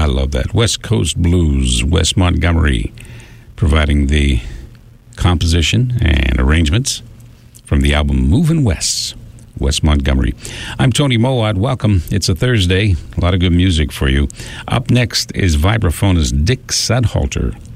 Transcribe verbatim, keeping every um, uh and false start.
love that. West Coast Blues, Wes Montgomery, providing the composition and arrangements from the album Movin' West, Wes Montgomery. I'm Tony Moad. Welcome. It's a Thursday. A lot of good music for you. Up next is vibraphonist Dick Sadhalter.